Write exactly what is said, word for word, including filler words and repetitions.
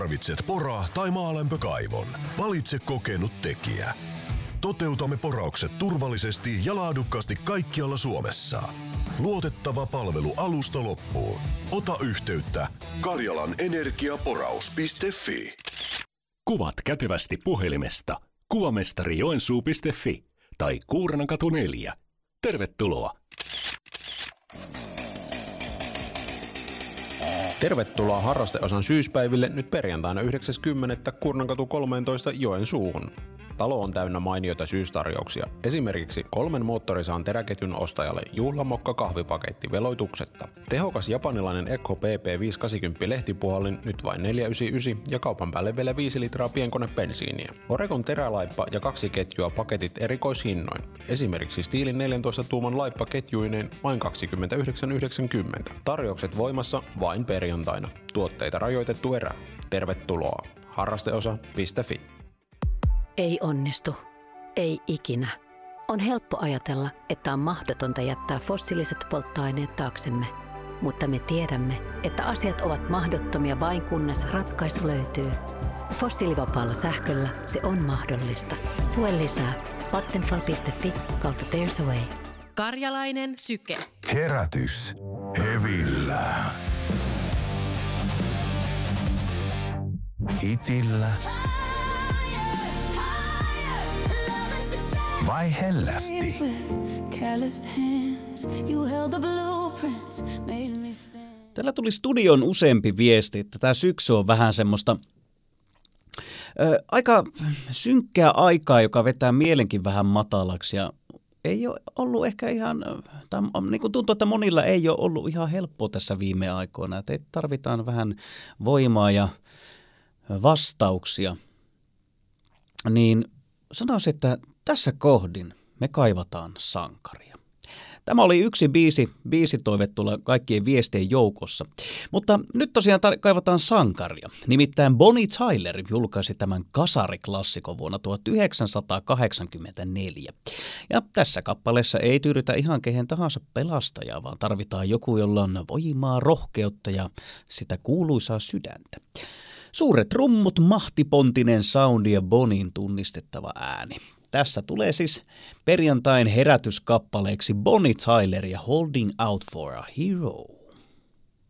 Tarvitset pora- tai maalämpökaivon. Valitse kokenut tekijä. Toteutamme poraukset turvallisesti ja laadukkaasti kaikkialla Suomessa. Luotettava palvelu alusta loppuun. Ota yhteyttä karjalanenergiaporaus piste fi. Kuvat kätevästi puhelimesta kuvamestari joensuu piste fi tai Kuurnankatu neljä. Tervetuloa! Tervetuloa harrasteosan syyspäiville nyt perjantaina yhdeksäs kymmenettä Kuurnankatu kolmetoista Joensuuhun. Talo on täynnä mainioita syystarjouksia. Esimerkiksi kolmen moottorisaan teräketjun ostajalle juhlamokka kahvipaketti veloituksetta. Tehokas japanilainen Ekko P P viisisataakahdeksankymmentä lehtipuhallin nyt vain neljä yhdeksänkymmentäyhdeksän ja kaupan päälle vielä viisi litraa pienkonebensiiniä. Oregon terälaippa ja kaksi ketjua paketit erikoishinnoin. Esimerkiksi Stiilin neljäntoista tuuman laippa ketjuineen vain kaksikymmentäyhdeksän yhdeksänkymmentä. Tarjoukset voimassa vain perjantaina. Tuotteita rajoitettu erä. Tervetuloa. harrasteosa piste fi. Ei onnistu. Ei ikinä. On helppo ajatella, että on mahdotonta jättää fossiiliset polttoaineet taaksemme. Mutta me tiedämme, että asiat ovat mahdottomia vain kunnes ratkaisu löytyy. Fossiilivapaalla sähköllä se on mahdollista. Lue lisää vattenfall piste fi kautta There's a Way. Karjalainen syke. Herätys. Hevillä. Hitillä. Vai hellästi? Täällä tuli studion useampi viesti, että tämä syksy on vähän semmoista ö, aika synkkää aikaa, joka vetää mielenkin vähän matalaksi ja ei ole ollut ehkä ihan, tai niin kuin tuntuu, että monilla ei ole ollut ihan helppoa tässä viime aikoina, että tarvitaan vähän voimaa ja vastauksia, niin sanoisin, että tässä kohdin me kaivataan sankaria. Tämä oli yksi biisi, biisitoive tulla kaikkien viestien joukossa. Mutta nyt tosiaan tar- kaivataan sankaria. Nimittäin Bonnie Tyler julkaisi tämän kasariklassikon vuonna tuhatyhdeksänsataakahdeksankymmentäneljä. Ja tässä kappaleessa ei tyydytä ihan kehen tahansa pelastajaa, vaan tarvitaan joku, jolla on voimaa, rohkeutta ja sitä kuuluisaa sydäntä. Suuret rummut, mahtipontinen soundi ja Bonin tunnistettava ääni. Tässä tulee siis perjantain herätyskappaleeksi Bonnie Tyler ja Holding Out for a Hero.